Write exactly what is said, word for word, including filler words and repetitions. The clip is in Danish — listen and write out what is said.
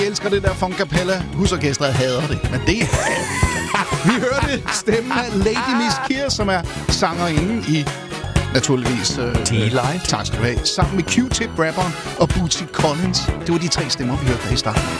Jeg elsker det der Funk Capella. Husorkestret hader det, men det er... Vi hørte stemmen af Lady Miss Kier, som er sangerinde i... Naturligvis... Øh, T-Light. Tak skal du have. Sammen med Q-Tip, rapperen, og Bootsy Collins. Det var de tre stemmer, vi hørte der i starten.